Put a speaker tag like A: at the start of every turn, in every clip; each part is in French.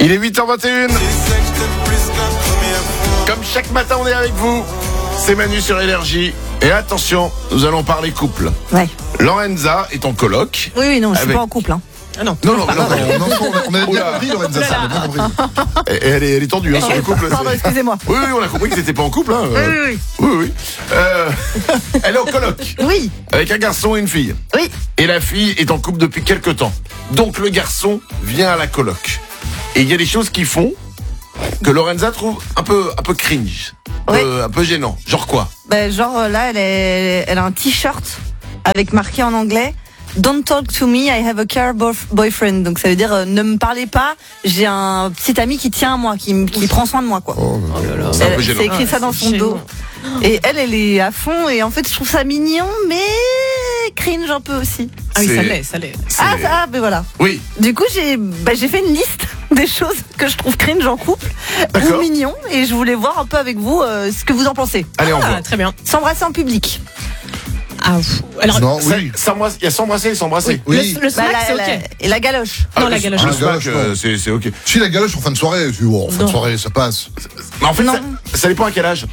A: Il est 8h21. Comme chaque matin, on est avec vous. C'est Manu sur Énergie. Et attention, nous allons parler couple.
B: Ouais.
A: Lorenza est en coloc.
B: Oui, non, je suis
A: Avec-
B: pas en couple. Hein.
C: Ah non.
A: Non,
D: On avait bien
A: Oula.
D: compris, Lorenza, ça, on avait bien compris.
A: elle est tendue sur le couple.
B: Pardon, excusez-moi.
A: Oui, on a compris que t'étais pas en couple. Hein. Oui. Elle est en coloc.
B: Oui,
A: Avec un garçon et une fille.
B: oui.
A: Et la fille est en couple depuis quelques temps. Donc le garçon vient à la coloc. Et il y a des choses qu'ils font que Lorenza trouve un peu cringe.
B: Oui.
A: Un peu gênant. Genre quoi?
B: Ben, genre là, elle a un t-shirt avec marqué en anglais Don't talk to me, I have a car boyfriend. Donc ça veut dire ne me parlez pas, j'ai un petit ami qui tient à moi, qui prend soin de moi, quoi.
A: C'est un peu
B: C'est
A: gênant.
B: écrit ça dans son
C: c'est
B: dos.
C: gênant.
B: Et elle est à fond, et en fait je trouve ça mignon, mais cringe un peu aussi.
C: Ah oui,
A: C'est-
C: ça l'est.
A: C'est-
B: Ben voilà.
A: Oui.
B: Du coup, j'ai fait une liste des choses que je trouve cringe en couple
A: D'accord.
B: ou mignon, et je voulais voir un peu avec vous ce que vous en pensez.
A: Allez, on
C: Ah,
A: voit.
C: très bien.
B: S'embrasser en public.
C: Ah, alors,
D: Non, oui.
A: Il y a s'embrasser et s'embrasser.
D: Oui.
C: le smack, c'est ok.
B: Et la galoche.
C: Non,
A: Ah,
C: la
A: le-
C: galoche.
A: Le
D: Ah,
A: smack,
D: galoche, non.
A: c'est ok.
D: Si la galoche en fin de soirée, en fin de
C: Non.
D: soirée, ça passe.
A: Mais en fait,
B: Non.
A: ça dépend à quel âge.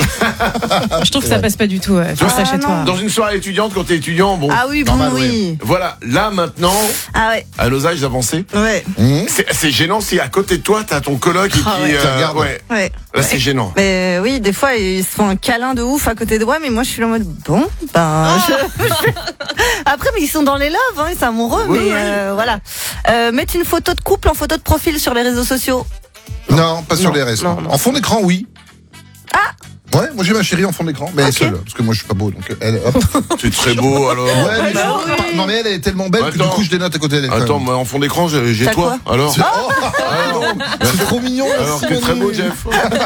C: Je trouve que ça passe pas du tout. Faire ça
B: Ah,
C: chez
B: non.
C: toi.
A: Dans une soirée étudiante, quand t'es étudiant, bon.
B: Ah oui, bon,
D: Normal,
B: oui.
A: Voilà, là maintenant,
B: Ah ouais,
A: à nos âges avancés,
B: ouais,
A: c'est gênant si à côté de toi t'as ton coloc et
C: Ah
A: qui
C: ouais.
D: Qui regarde.
A: ouais.
B: ouais.
A: Là c'est gênant.
B: Mais oui, des fois, ils se font un câlin de ouf à côté de moi, mais moi, je suis là en mode, bon, ben... Après, mais ils sont dans les loves, hein, ils sont amoureux,
A: Oui,
B: mais
A: oui.
B: voilà. Mettre une photo de couple en photo de profil sur les réseaux sociaux.
D: Non, pas sur
C: Non,
D: les restes.
C: non, non.
D: En fond d'écran, oui. Ouais, moi j'ai ma chérie en fond d'écran, mais elle est seule, parce que moi je suis pas beau, donc elle, hop.
A: C'est très beau alors.
D: Ouais, mais
B: bah oui.
D: non, mais elle est tellement belle que du
A: Attends.
D: coup je dénote à côté d'elle. quand
A: Attends,
D: même.
A: moi en fond d'écran j'ai
B: T'as
A: toi. Alors.
D: C'est c'est trop mignon.
A: Alors
D: merci,
A: t'es très beau
D: Manu.
A: Jeff.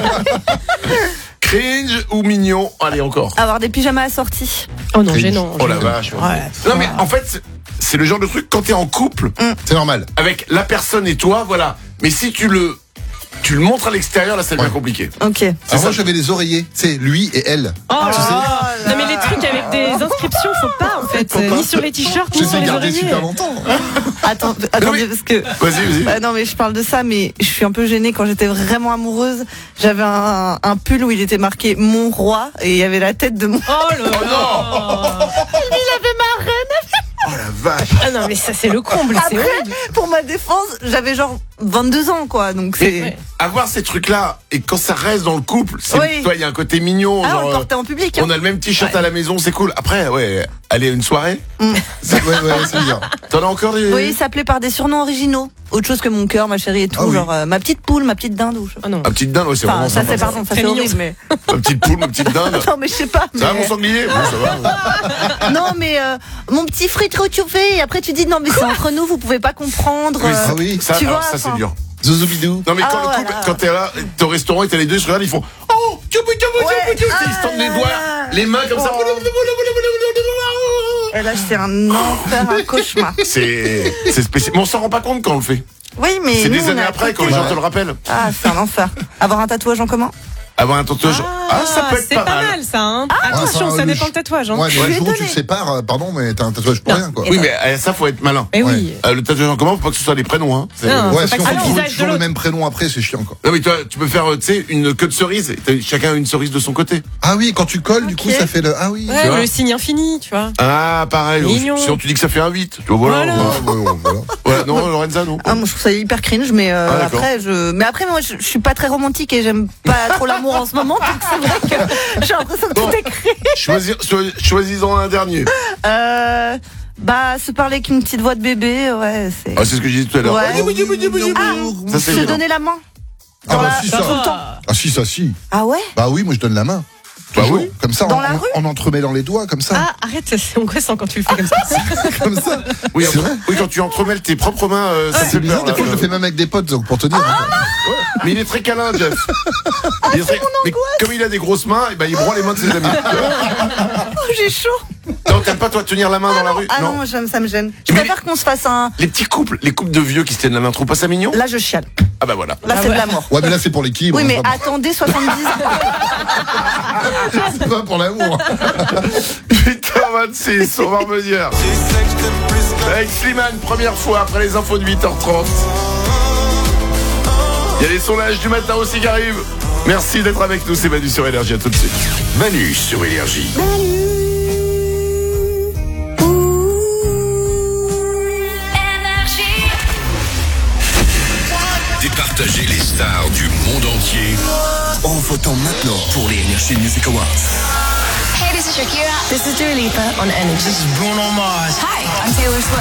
A: Cringe ou mignon? Allez encore.
B: Avoir des pyjamas assortis.
C: Oh non,
D: Cringe.
C: gênant.
A: Oh la
C: gênant.
A: vache.
C: Ouais.
A: Non mais en fait c'est le genre de truc quand t'es en couple
D: C'est normal.
A: avec la personne et toi, voilà. Mais si tu le montres à l'extérieur, là ça devient
D: Ouais.
A: compliqué.
B: Ok.
A: C'est
D: Alors moi
A: ça.
D: j'avais les oreillers, c'est lui et elle.
C: Oh là
D: Tu sais
C: là. Non, mais les trucs avec des inscriptions, faut pas en fait. Ni sur les t-shirts, ni
D: Je
C: sur
D: les ai
C: les
D: gardés
C: oreillers.
D: super longtemps.
B: Attendez,
A: mais-
B: parce que...
A: Vas-y.
B: Non mais je parle de ça, mais je suis un peu gênée. Quand j'étais vraiment amoureuse, j'avais un pull où il était marqué mon roi et il y avait la tête de mon...
C: Oh là là.
B: Il avait ma reine.
A: Oh la vache.
C: Ah non, mais ça c'est le comble, c'est
B: Après,
C: horrible.
B: pour ma défense, j'avais genre 22 ans, quoi. Donc c'est...
C: Ouais.
A: Avoir ces trucs-là et quand ça reste dans le couple, c'est
B: Oui.
A: toi il y a un côté mignon.
B: Ah, on
A: genre,
B: le portait en public. Hein.
A: on a le même t-shirt à la maison, c'est cool. Après, ouais, aller à une soirée.
D: Ouais, c'est bien.
A: T'en as encore des.
B: Oui, il s'appelait par des surnoms originaux. Autre chose que mon cœur, ma chérie et tout.
D: Ah oui.
B: Genre ma petite poule, ma petite dinde. Ou je...
C: Oh non.
A: Ma petite dinde, ouais, c'est
B: Enfin,
A: vraiment
B: ça
A: sympa.
B: c'est pardon, ça
C: Très
B: c'est
C: mignon,
B: horrible, mais...
A: Ma petite poule, ma petite dinde.
B: Non mais je sais pas.
A: Ça va
B: mais-
A: mon sanglier? Bon, ça va.
B: Non mais mon petit frite retrouvé. Et après tu dis non mais c'est entre nous, vous pouvez pas comprendre.
A: Oui,
D: Ah oui.
A: Ça,
B: Tu
A: alors,
B: vois,
A: ça c'est
B: enfin-
A: dur.
D: Zouzobidou.
A: Non mais quand
B: Ah,
A: le couple,
B: voilà.
A: quand t'es là, t'es au restaurant et t'as les deux, ils se regardent, ils font oh,
B: Ouais.
A: ils se tendent les doigts, les mains comme ça.
B: Oh. Et là c'est un enfer, un cauchemar.
A: C'est spécial. Mais on s'en rend pas compte quand on le fait.
B: Oui mais
A: C'est
B: nous,
A: des
B: on
A: années
B: a
A: après quand
B: accepté.
A: les gens te le rappellent.
B: Ah c'est un enfer. Avoir un tatouage en commun.
A: Avoir un tatouage. Ah, ça peut être
C: c'est
A: pas
C: pas
A: mal.
C: mal ça. Hein. Attention,
D: enfin,
C: ça
D: le
C: dépend le tatouage. Hein.
D: Ouais, mais
B: Je
D: le
B: suis
D: jour où tu le
B: étonnée.
D: sépares, pardon, mais t'as un tatouage pour
C: Non.
D: rien, quoi.
A: Oui, mais ça faut être malin.
C: Eh
D: Ouais.
C: oui.
A: Le tatouage en commun, faut pas que ce soit des prénoms. Hein. C'est-
C: Non.
D: Ouais,
C: faut
D: si
C: pas
D: on
C: que ça
D: fait
C: le
D: toujours,
C: visage de
D: toujours le
C: l'autre.
D: même prénom après, c'est chiant, quoi.
A: Non mais toi, tu peux faire, tu sais, une queue de cerise. Chacun a une cerise de son côté.
D: Ah oui, quand tu colles, du coup,
B: Ok.
D: ça fait le. Ah oui.
C: Ouais,
A: vois.
C: le signe infini, tu vois.
A: Ah, pareil.
C: Mignon.
A: Sinon tu dis que ça fait un 8. Tu vois, voilà.
C: Voilà.
D: Ah, ouais, voilà.
A: Ouais, non, Lorenza, non.
B: Ah moi je trouve ça hyper cringe, mais
A: d'accord.
B: après moi je suis pas très romantique et j'aime pas trop l'amour en ce moment, donc c'est vrai que j'ai l'impression que
A: Bon.
B: tout est cringe.
A: Choisis-en un dernier.
B: Bah se parler avec une petite voix de bébé, ouais c'est.
A: Ah, c'est ce que je disais tout à l'heure.
B: Ouais.
A: Ça, c'est
B: Se
A: bien.
B: donner la main.
D: Ah bah
B: la-
D: si,
C: Ça
D: ça.
C: va.
D: Ah si, ça, si.
B: Ah ouais.
D: Bah oui, moi je donne la main.
A: Bah
D: Toujours.
A: oui.
D: Comme ça,
B: Dans la rue
D: en entremêlant les doigts, comme ça.
C: Ah, arrête, c'est angoissant quand tu le fais comme ça.
D: Comme ça.
A: Oui,
D: C'est vrai.
A: oui, quand tu entremêles tes propres mains, ça
D: C'est
A: fait
D: bizarre,
A: peur.
D: des
A: là.
D: fois je le fais même avec des potes, donc pour te dire.
A: Ouais. Mais il est très câlin, Jeff. Il est très- Mais comme il a des grosses mains, et ben il broie les mains de ses amis.
B: Oh, j'ai chaud.
A: Non, t'aimes pas toi tenir la main dans la rue?
B: Ah non, moi, ça me gêne. Je
A: Mais-
B: préfère qu'on se fasse un.
A: Les petits couples, les couples de vieux qui se tiennent la main, trouve pas ça mignon?
B: Là je chiale.
A: Ah bah voilà.
B: Là c'est de l'amour.
D: Ouais, mais là c'est pour l'équilibre.
B: Oui mais
D: c'est pas
B: attendez 70
D: c'est pas pour l'amour.
A: 8h26, on va revenir. Avec Slimane, première fois après les infos de 8h30. Il y a les sondages du matin aussi qui arrivent. Merci d'être avec nous, c'est Manu sur Énergie, à tout de suite.
E: Manu sur Énergie. Départager les stars du monde entier en votant maintenant pour les Energy Music Awards.
F: Hey, this is Shakira.
G: This is Dua Lipa on Energy.
F: This is Bruno Mars.
G: Hi, I'm Taylor Swift.